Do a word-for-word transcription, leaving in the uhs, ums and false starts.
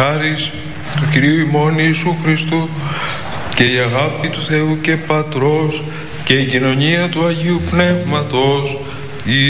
χάρις του Κυρίου ημών Ιησού Χριστού και η αγάπη του Θεού και Πατρός και η κοινωνία του Αγίου Πνεύματος